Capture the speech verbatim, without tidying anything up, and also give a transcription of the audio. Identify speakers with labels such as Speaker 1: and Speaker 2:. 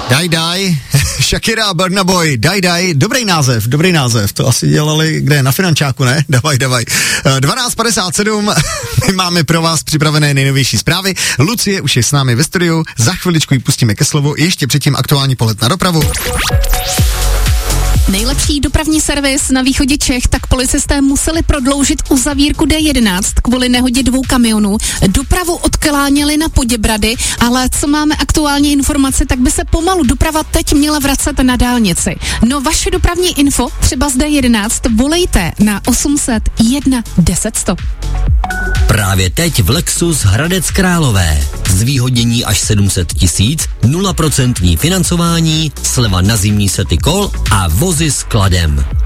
Speaker 1: Daj, daj, Shakira, Burna Boy, daj, daj, dobrý název, dobrý název, to asi dělali, kde, na finančáku, ne? Davaj, davaj. dvanáct padesát sedm, my máme pro vás připravené nejnovější zprávy, Lucie už je s námi ve studiu, za chviličku ji pustíme ke slovu, ještě předtím aktuální pohled na dopravu.
Speaker 2: Nejlepší dopravní servis na východě Čech, tak policisté museli prodloužit uzavírku D jedenáct kvůli nehodě dvou kamionů. Dopravu odkláněli na Poděbrady, ale co máme aktuální informace, tak by se pomalu doprava teď měla vracet na dálnici. No vaše dopravní info, třeba z D jedenáct, volejte na osm set jedna deset sto.
Speaker 3: Právě teď v Lexus Hradec Králové. Zvýhodnění až sedm set tisíc, nula procent financování, sleva na zimní sety kol a vozy s kladem.